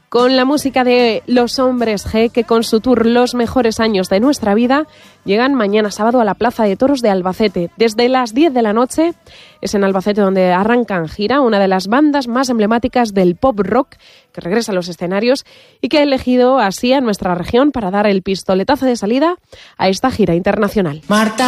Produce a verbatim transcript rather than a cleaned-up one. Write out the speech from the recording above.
con la música de Los Hombres G, que con su tour Los Mejores Años de Nuestra Vida llegan mañana sábado a la Plaza de Toros de Albacete. Desde las diez de la noche es en Albacete donde arrancan gira una de las bandas más emblemáticas del pop rock que regresa a los escenarios y que ha elegido así a nuestra región para dar el pistoletazo de salida a esta gira internacional. Marta.